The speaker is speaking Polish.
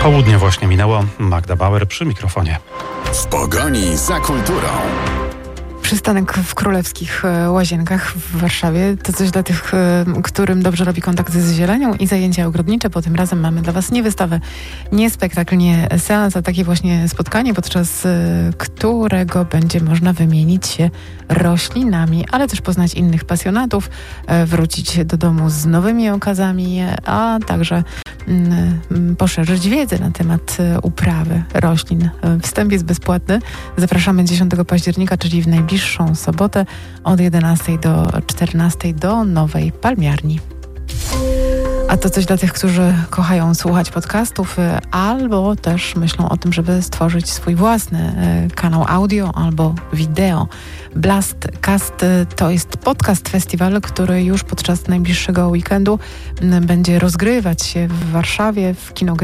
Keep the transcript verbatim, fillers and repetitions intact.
Południe właśnie minęło. Magda Bauer przy mikrofonie. W pogoni za kulturą. Przystanek w Królewskich Łazienkach w Warszawie to coś dla tych, którym dobrze robi kontakt z zielenią i zajęcia ogrodnicze, bo tym razem mamy dla Was nie wystawę, nie spektakl, nie seans, a takie właśnie spotkanie, podczas którego będzie można wymienić się roślinami, ale też poznać innych pasjonatów, wrócić do domu z nowymi okazami, a także poszerzyć wiedzę na temat uprawy roślin. Wstęp jest bezpłatny. Zapraszamy dziesiątego października, czyli w najbliższą sobotę od jedenastej do czternastej do Nowej Palmiarni. A to coś dla tych, którzy kochają słuchać podcastów albo też myślą o tym, żeby stworzyć swój własny kanał audio albo wideo. Blastcast to jest podcast festiwal, który już podczas najbliższego weekendu będzie rozgrywać się w Warszawie w Kino